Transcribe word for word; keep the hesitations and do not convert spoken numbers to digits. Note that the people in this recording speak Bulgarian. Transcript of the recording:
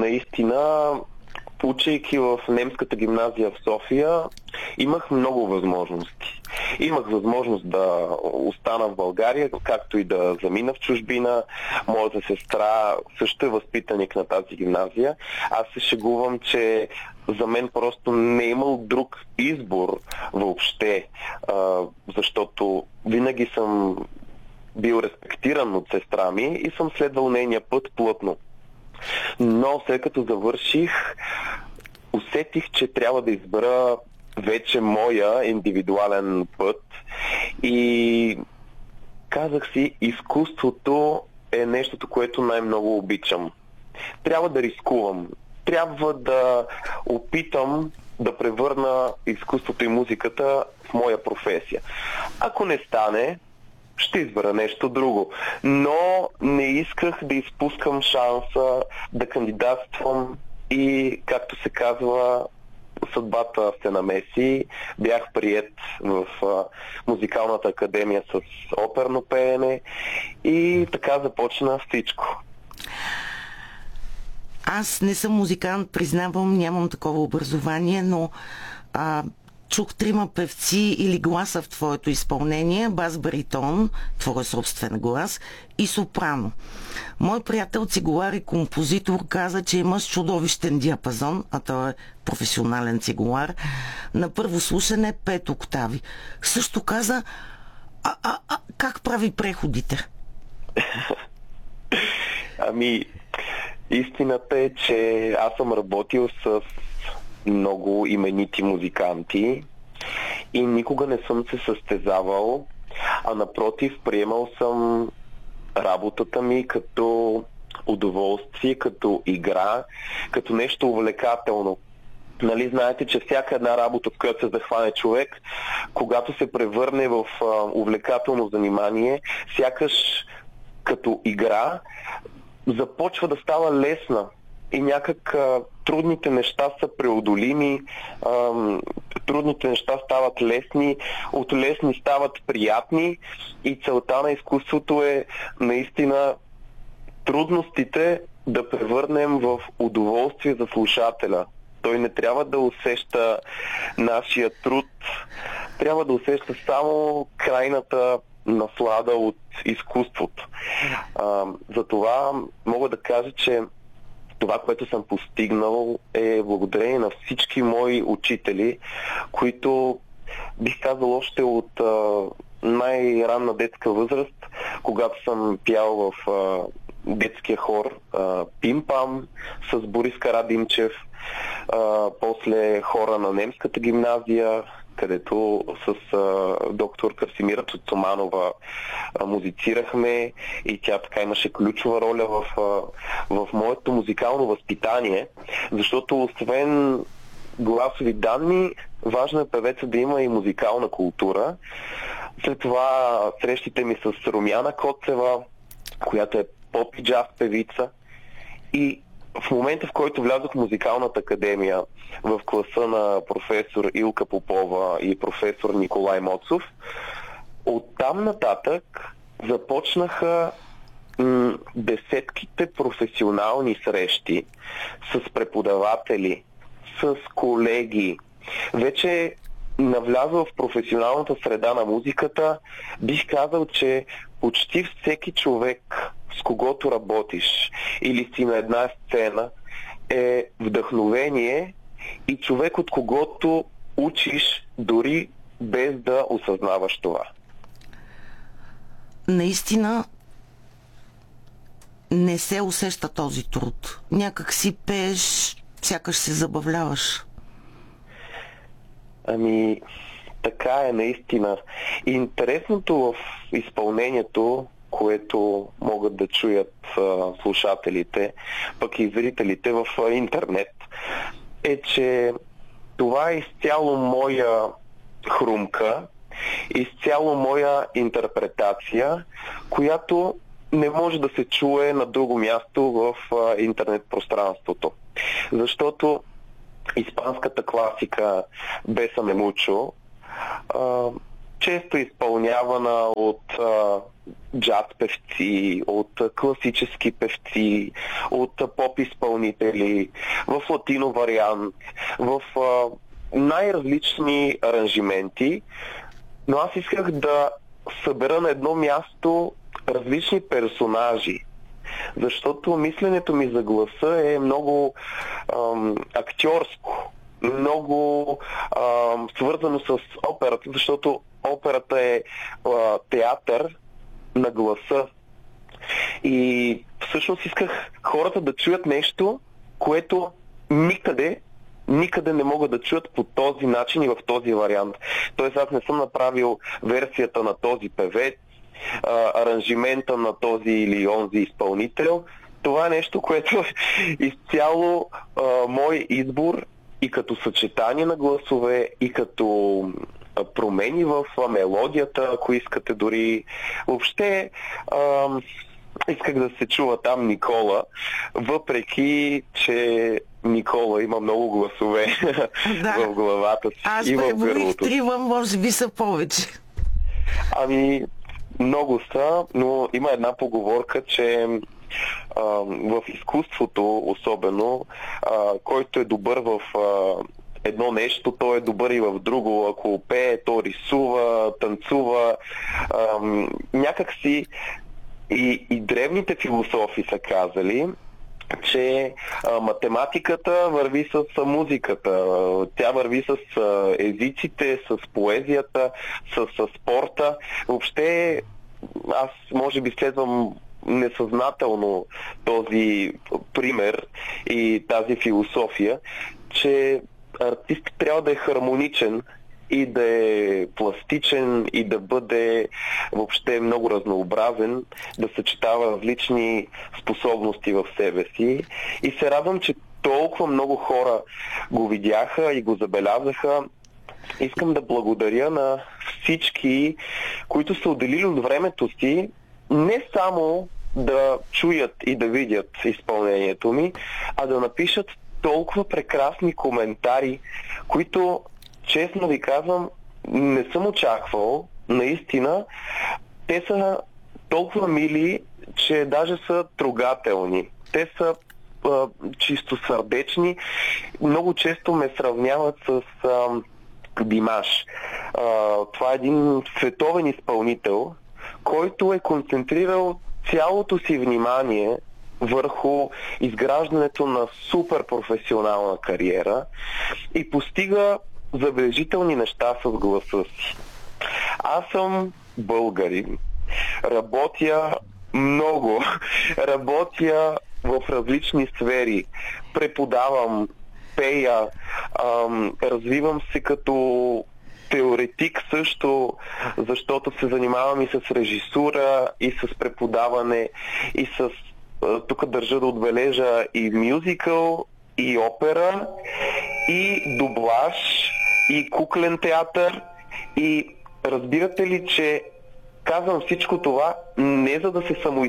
наистина, учейки в немската гимназия в София, имах много възможности. Имах възможност да остана в България, както и да замина в чужбина. Моята сестра също е възпитаник на тази гимназия. Аз се шегувам, че за мен просто не е имал друг избор въобще, защото винаги съм бил респектиран от сестра ми и съм следвал нейния път плътно. Но след като завърших, усетих, че трябва да избера вече моя индивидуален път и казах си, изкуството е нещото, което най-много обичам. Трябва да рискувам. Трябва да опитам да превърна изкуството и музиката в моя професия. Ако не стане, ще избера нещо друго. Но не исках да изпускам шанса да кандидатствам и, както се казва, съдбата се намеси. Бях приет в а, музикалната академия с оперно пеене и така започна всичко. Аз не съм музикант, признавам, нямам такова образование, но а, чух трима певци или гласа в твоето изпълнение: бас-баритон, твоя собствен глас, и сопрано. Мой приятел, цигулар и композитор, каза, че имаш чудовищен диапазон, а той е професионален цигулар, на първо слушане пет октави. Също каза, а, а, а как прави преходите? Ами, истината е, че аз съм работил с много именити музиканти и никога не съм се състезавал, а напротив, приемал съм работата ми като удоволствие, като игра, като нещо увлекателно. Нали, знаете, че всяка една работа, в която се захване човек, когато се превърне в а, увлекателно занимание, сякаш като игра, започва да става лесна. И някак а, трудните неща са преодолими, а, трудните неща стават лесни, от лесни стават приятни и целта на изкуството е наистина трудностите да превърнем в удоволствие за слушателя. Той не трябва да усеща нашия труд, трябва да усеща само крайната наслада от изкуството. А, затова мога да кажа, че това, което съм постигнал, е благодарение на всички мои учители, които, бих казал, още от а, най-ранна детска възраст, когато съм пял в а, детския хор а, Пим-пам с Борис Карадимчев, а, после хора на немската гимназия, където с а, доктор Красимира Цуцуманова а, музицирахме и тя така имаше ключова роля в, а, в моето музикално възпитание, защото освен гласови данни, важно е певеца да има и музикална култура. След това срещите ми с Румяна Коцева, която е поп и джаз певица, и в момента, в който влязох в музикалната академия в класа на професор Илка Попова и професор Николай Моцов, оттам нататък започнаха м- десетките професионални срещи с преподаватели, с колеги. Вече навлязъл в професионалната среда на музиката, бих казал, че почти всеки човек, с когото работиш или си на една сцена, е вдъхновение и човек, от когото учиш, дори без да осъзнаваш това. Наистина не се усеща този труд. Някак си пееш, сякаш се забавляваш. Ами, така е наистина. Интересното в изпълнението, което могат да чуят а, слушателите, пък и зрителите в а, интернет, е, че това е изцяло моя хрумка, изцяло моя интерпретация, която не може да се чуе на друго място в а, интернет пространството. Защото испанската класика Бесаме мучо често изпълнявана от а, джаз певци, от а, класически певци, от а, поп изпълнители, в латино вариант, в а, най-различни аранжименти, но аз исках да събера на едно място различни персонажи, защото мисленето ми за гласа е много ам, актьорско, много ам, свързано с операта, защото операта е а, театър на гласа. И всъщност исках хората да чуят нещо, което никъде никъде не могат да чуят по този начин и в този вариант. Тоест аз не съм направил версията на този певец, а, аранжимента на този или онзи изпълнител. Това е нещо, което е изцяло а, мой избор и като съчетание на гласове, и като а, промени в а, мелодията, ако искате дори. Въобще а, исках да се чува там Никола, въпреки че Никола има много гласове да. в главата си. Аз и в преброих гърлото. трима, може би са повече. Ами, много са, но има една поговорка, че а, в изкуството особено, а, който е добър в а, едно нещо, той е добър и в друго. Ако пее, то рисува, танцува. А, някакси и, и древните философи са казали, че а, математиката върви с а, музиката, тя върви с а, езиците, с поезията, с, с спорта. Въобще аз може би следвам несъзнателно този пример и тази философия, че артист трябва да е хармоничен и да е пластичен и да бъде въобще много разнообразен, да съчетава различни способности в себе си. И се радвам, че толкова много хора го видяха и го забелязаха. Искам да благодаря на всички, които са отделили от времето си не само да чуят и да видят изпълнението ми, а да напишат толкова прекрасни коментари, които, честно ви казвам, не съм очаквал. Наистина, те са толкова мили, че даже са трогателни. Те са а, чистосърдечни. Много често ме сравняват с а, Димаш. А, това е един световен изпълнител, който е концентрирал цялото си внимание върху изграждането на супер професионална кариера и постига забележителни неща с гласа си. Аз съм българин. Работя много. Работя в различни сфери. Преподавам, пея, ам, развивам се като теоретик също, защото се занимавам и с режисура, и с преподаване, и с тук държа да отбележа и мюзикъл, и опера, и дублаж, и куклен театър. И разбирате ли, че казвам всичко това не за да се самоизпълнявам,